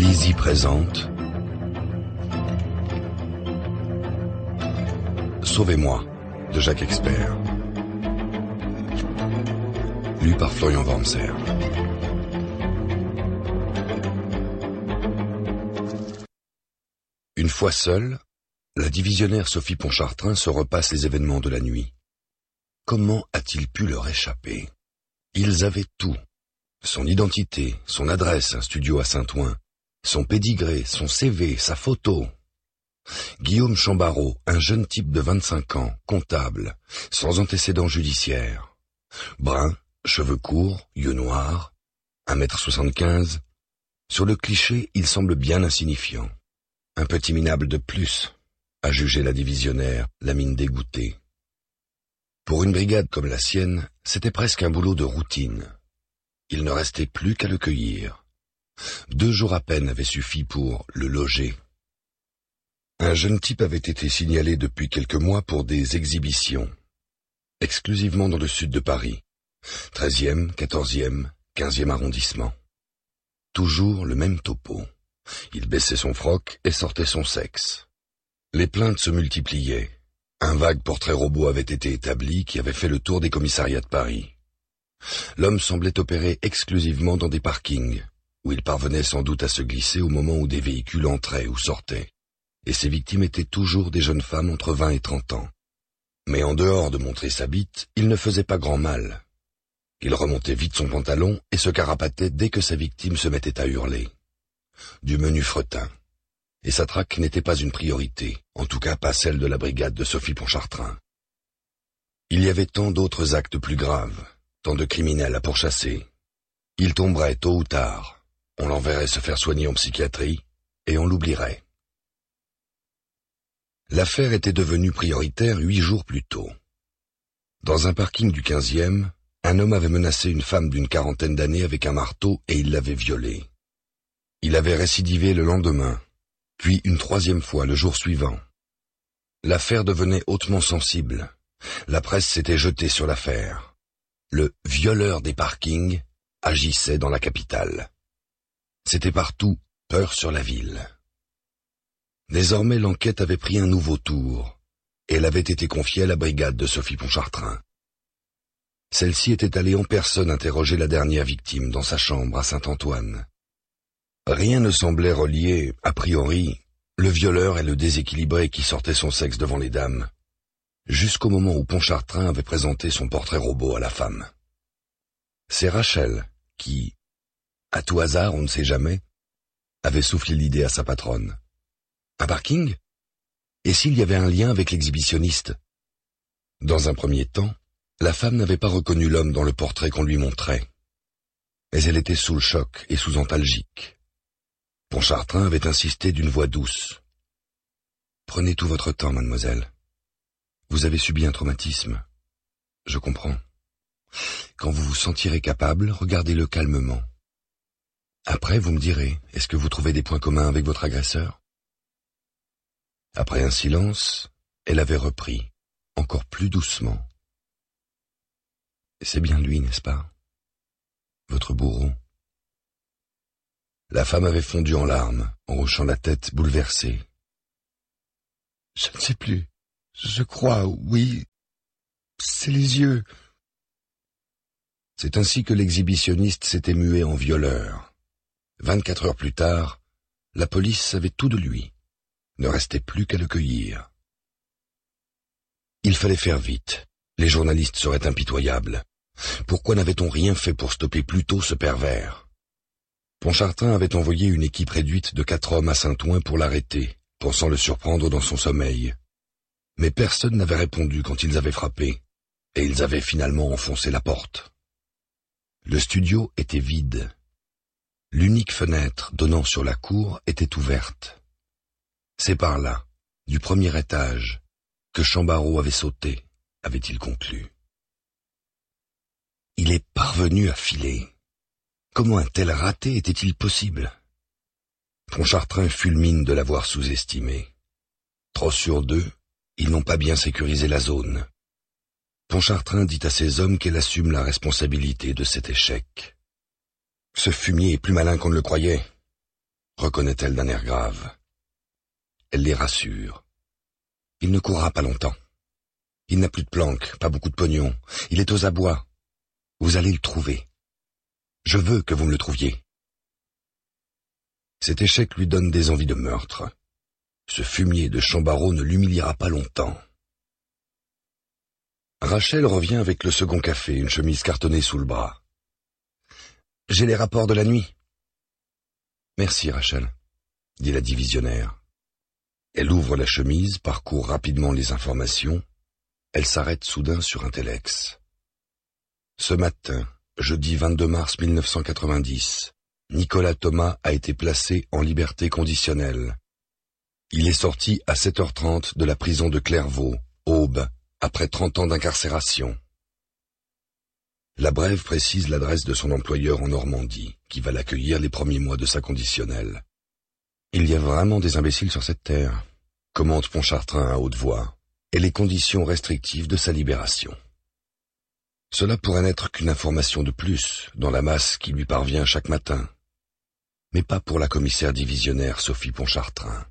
Lizzie présente Sauvez-moi de Jacques Expert. Lu par Florian Wormser. Une fois seule, la divisionnaire Sophie Pontchartrain se repasse les événements de la nuit. Comment a-t-il pu leur échapper? Ils avaient tout. Son identité, son adresse, un studio à Saint-Ouen, son pédigré, son CV, sa photo. Guillaume Chambarot, un jeune type de 25 ans, comptable, sans antécédents judiciaires. Brun, cheveux courts, yeux noirs, 1m75. Sur le cliché, il semble bien insignifiant. Un petit minable de plus, a jugé la divisionnaire, la mine dégoûtée. Pour une brigade comme la sienne, c'était presque un boulot de routine. Il ne restait plus qu'à le cueillir. 2 jours à peine avaient suffi pour le loger. Un jeune type avait été signalé depuis quelques mois pour des exhibitions, exclusivement dans le sud de Paris, 13e, 14e, 15e arrondissement. Toujours le même topo. Il baissait son froc et sortait son sexe. Les plaintes se multipliaient. Un vague portrait robot avait été établi qui avait fait le tour des commissariats de Paris. L'homme semblait opérer exclusivement dans des parkings, où il parvenait sans doute à se glisser au moment où des véhicules entraient ou sortaient. Et ses victimes étaient toujours des jeunes femmes entre 20 et 30 ans. Mais en dehors de montrer sa bite, il ne faisait pas grand mal. Il remontait vite son pantalon et se carapatait dès que sa victime se mettait à hurler. Du menu fretin. Et sa traque n'était pas une priorité, en tout cas pas celle de la brigade de Sophie Pontchartrain. Il y avait tant d'autres actes plus graves, tant de criminels à pourchasser. Il tomberait tôt ou tard, on l'enverrait se faire soigner en psychiatrie, et on l'oublierait. L'affaire était devenue prioritaire 8 jours plus tôt. Dans un parking du 15e, un homme avait menacé une femme d'une 40aine d'années avec un marteau et il l'avait violée. Il avait récidivé le lendemain, puis une 3e fois le jour suivant. L'affaire devenait hautement sensible. La presse s'était jetée sur l'affaire. Le violeur des parkings agissait dans la capitale. C'était partout peur sur la ville. Désormais, l'enquête avait pris un nouveau tour, et elle avait été confiée à la brigade de Sophie Pontchartrain. Celle-ci était allée en personne interroger la dernière victime dans sa chambre à Saint-Antoine. Rien ne semblait relier, a priori, le violeur et le déséquilibré qui sortait son sexe devant les dames, jusqu'au moment où Pontchartrain avait présenté son portrait robot à la femme. C'est Rachel qui, à tout hasard, on ne sait jamais, avait soufflé l'idée à sa patronne. Un parking? Et s'il y avait un lien avec l'exhibitionniste? Dans un premier temps, la femme n'avait pas reconnu l'homme dans le portrait qu'on lui montrait. Mais elle était sous le choc et sous antalgique. Pontchartrain avait insisté d'une voix douce. « Prenez tout votre temps, mademoiselle. Vous avez subi un traumatisme. Je comprends. Quand vous vous sentirez capable, regardez-le calmement. Après, vous me direz, est-ce que vous trouvez des points communs avec votre agresseur ?» Après un silence, elle avait repris, encore plus doucement. « C'est bien lui, n'est-ce pas? Votre bourreau. » La femme avait fondu en larmes, en hochant la tête bouleversée. « Je ne sais plus. Je crois, oui. C'est les yeux. » C'est ainsi que l'exhibitionniste s'était mué en violeur. 24 heures plus tard, la police savait tout de lui. Ne restait plus qu'à le cueillir. Il fallait faire vite. Les journalistes seraient impitoyables. Pourquoi n'avait-on rien fait pour stopper plus tôt ce pervers? Pontchartrain avait envoyé une équipe réduite de 4 hommes à Saint-Ouen pour l'arrêter, pensant le surprendre dans son sommeil. Mais personne n'avait répondu quand ils avaient frappé, et ils avaient finalement enfoncé la porte. Le studio était vide. L'unique fenêtre donnant sur la cour était ouverte. C'est par là, du premier étage, que Chambarot avait sauté, avait-il conclu. Il est parvenu à filer. Comment un tel raté était-il possible? Pontchartrain fulmine de l'avoir sous-estimé. Trop sûr d'eux, ils n'ont pas bien sécurisé la zone. Pontchartrain dit à ses hommes qu'elle assume la responsabilité de cet échec. Ce fumier est plus malin qu'on ne le croyait. reconnaît-elle d'un air grave. Elle les rassure. Il ne courra pas longtemps. Il n'a plus de planque, pas beaucoup de pognon. Il est aux abois. Vous allez le trouver. Je veux que vous me le trouviez. Cet échec lui donne des envies de meurtre. Ce fumier de Chambarreau ne l'humiliera pas longtemps. Rachel revient avec le second café, une chemise cartonnée sous le bras. « J'ai les rapports de la nuit. »« Merci, Rachel, » dit la divisionnaire. Elle ouvre la chemise, parcourt rapidement les informations. Elle s'arrête soudain sur un téléx. Ce matin, jeudi 22 mars 1990, Nicolas Thomas a été placé en liberté conditionnelle. Il est sorti à 7h30 de la prison de Clairvaux, Aube, après 30 ans d'incarcération. La brève précise l'adresse de son employeur en Normandie, qui va l'accueillir les premiers mois de sa conditionnelle. Il y a vraiment des imbéciles sur cette terre, commente Pontchartrain à haute voix, et les conditions restrictives de sa libération. Cela pourrait n'être qu'une information de plus dans la masse qui lui parvient chaque matin, mais pas pour la commissaire divisionnaire Sophie Pontchartrain.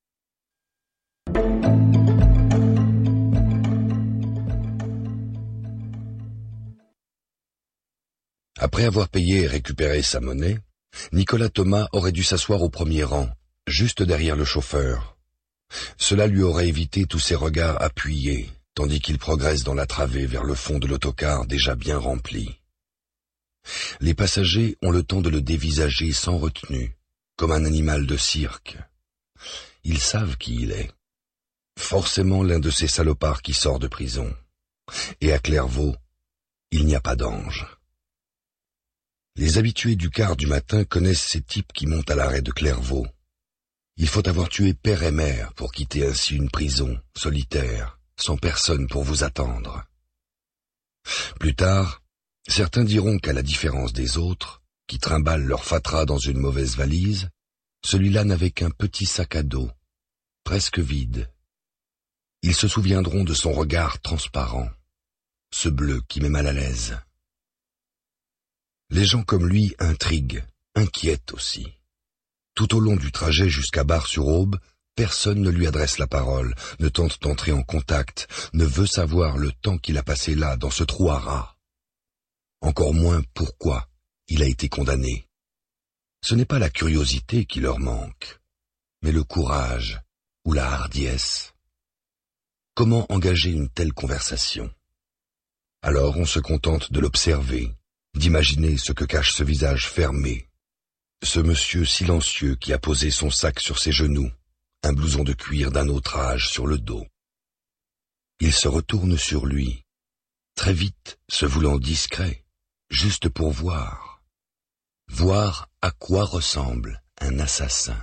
Après avoir payé et récupéré sa monnaie, Nicolas Thomas aurait dû s'asseoir au premier rang, juste derrière le chauffeur. Cela lui aurait évité tous ses regards appuyés, tandis qu'il progresse dans la travée vers le fond de l'autocar déjà bien rempli. Les passagers ont le temps de le dévisager sans retenue, comme un animal de cirque. Ils savent qui il est. Forcément l'un de ces salopards qui sort de prison. Et à Clairvaux, il n'y a pas d'ange. Les habitués du quart du matin connaissent ces types qui montent à l'arrêt de Clairvaux. Il faut avoir tué père et mère pour quitter ainsi une prison, solitaire, sans personne pour vous attendre. Plus tard, certains diront qu'à la différence des autres, qui trimballent leur fatras dans une mauvaise valise, celui-là n'avait qu'un petit sac à dos, presque vide. Ils se souviendront de son regard transparent, ce bleu qui met mal à l'aise. Les gens comme lui intriguent, inquiètent aussi. Tout au long du trajet jusqu'à Bar-sur-Aube, personne ne lui adresse la parole, ne tente d'entrer en contact, ne veut savoir le temps qu'il a passé là, dans ce trou à rats. Encore moins pourquoi il a été condamné. Ce n'est pas la curiosité qui leur manque, mais le courage ou la hardiesse. Comment engager une telle conversation? Alors on se contente de l'observer, d'imaginer ce que cache ce visage fermé, ce monsieur silencieux qui a posé son sac sur ses genoux, un blouson de cuir d'un autre âge sur le dos. Il se retourne sur lui, très vite se voulant discret, juste pour voir à quoi ressemble un assassin.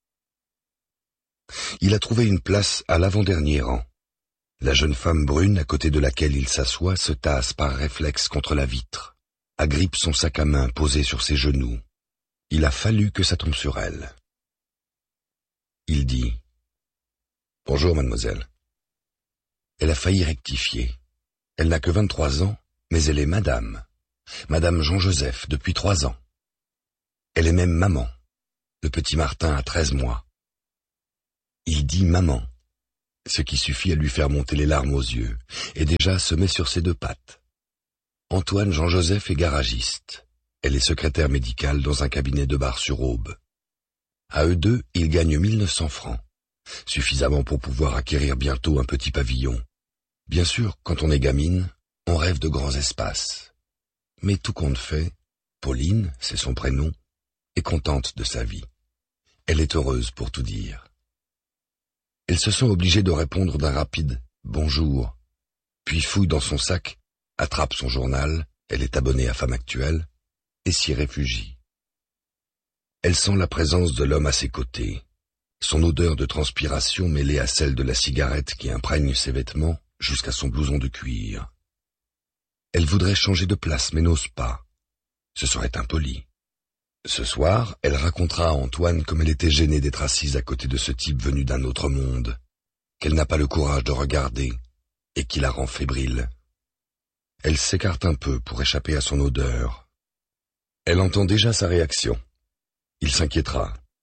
Il a trouvé une place à l'avant-dernier rang. La jeune femme brune à côté de laquelle il s'assoit se tasse par réflexe contre la vitre, agrippe son sac à main posé sur ses genoux. Il a fallu que ça tombe sur elle. Il dit « Bonjour, mademoiselle ». Elle a failli rectifier. Elle n'a que 23 ans, mais elle est madame Jean-Joseph depuis 3 ans. Elle est même maman. Le petit Martin a 13 mois. Il dit maman, ce qui suffit à lui faire monter les larmes aux yeux, et déjà se met sur ses 2 pattes. Antoine Jean-Joseph est garagiste. Elle est secrétaire médicale dans un cabinet de Bar-sur-Aube. À eux deux, ils gagnent 1900 francs, suffisamment pour pouvoir acquérir bientôt un petit pavillon. Bien sûr, quand on est gamine, on rêve de grands espaces. Mais tout compte fait, Pauline, c'est son prénom, est contente de sa vie. Elle est heureuse pour tout dire. Elle se sent obligée de répondre d'un rapide « bonjour », puis fouille dans son sac, attrape son journal, elle est abonnée à Femme Actuelle, et s'y réfugie. Elle sent la présence de l'homme à ses côtés, son odeur de transpiration mêlée à celle de la cigarette qui imprègne ses vêtements jusqu'à son blouson de cuir. Elle voudrait changer de place mais n'ose pas. Ce serait impoli. Ce soir, elle racontera à Antoine comme elle était gênée d'être assise à côté de ce type venu d'un autre monde, qu'elle n'a pas le courage de regarder et qui la rend fébrile. Elle s'écarte un peu pour échapper à son odeur. Elle entend déjà sa réaction. Il s'inquiétera.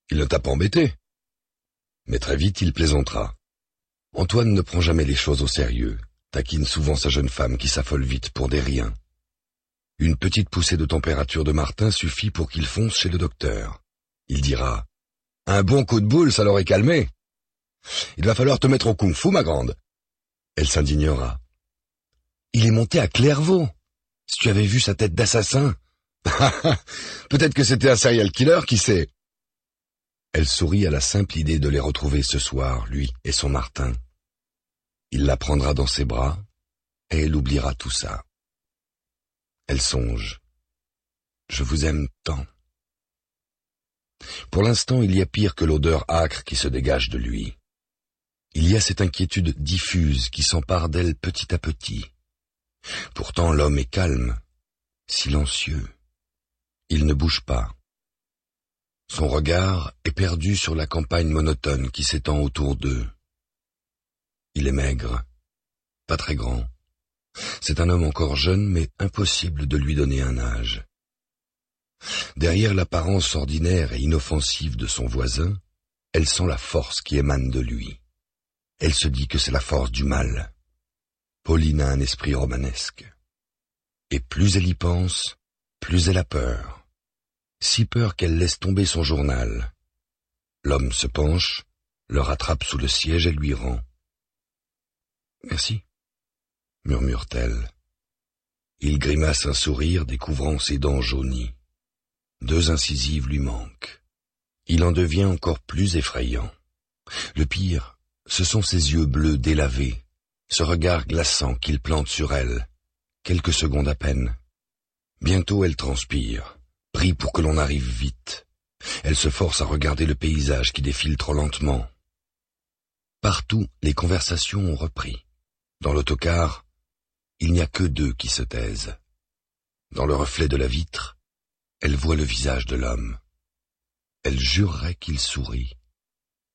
Il ne t'a pas embêté. Mais très vite, il plaisantera. Antoine ne prend jamais les choses au sérieux, taquine souvent sa jeune femme qui s'affole vite pour des riens. Une petite poussée de température de Martin suffit pour qu'il fonce chez le docteur. Il dira « Un bon coup de boule, ça l'aurait calmé. Il va falloir te mettre au kung-fu, ma grande. » Elle s'indignera. « Il est monté à Clairvaux. Si tu avais vu sa tête d'assassin. Peut-être que c'était un serial killer, qui sait. » Elle sourit à la simple idée de les retrouver ce soir, lui et son Martin. Il la prendra dans ses bras, et elle oubliera tout ça. Elle songe. Je vous aime tant. Pour l'instant, il y a pire que l'odeur âcre qui se dégage de lui. Il y a cette inquiétude diffuse qui s'empare d'elle petit à petit. Pourtant, l'homme est calme, silencieux. Il ne bouge pas. Son regard est perdu sur la campagne monotone qui s'étend autour d'eux. Il est maigre, pas très grand. C'est un homme encore jeune, mais impossible de lui donner un âge. Derrière l'apparence ordinaire et inoffensive de son voisin, elle sent la force qui émane de lui. Elle se dit que c'est la force du mal. Pauline a un esprit romanesque. Et plus elle y pense, plus elle a peur. Si peur qu'elle laisse tomber son journal. L'homme se penche, le rattrape sous le siège et lui rend. « Merci », murmure-t-elle. Il grimace un sourire découvrant ses dents jaunies. 2 incisives lui manquent. Il en devient encore plus effrayant. Le pire, ce sont ses yeux bleus délavés, ce regard glaçant qu'il plante sur elle, quelques secondes à peine. Bientôt elle transpire, prie pour que l'on arrive vite. Elle se force à regarder le paysage qui défile trop lentement. Partout, les conversations ont repris. Dans l'autocar, il n'y a que 2 qui se taisent. Dans le reflet de la vitre, elle voit le visage de l'homme. Elle jurerait qu'il sourit.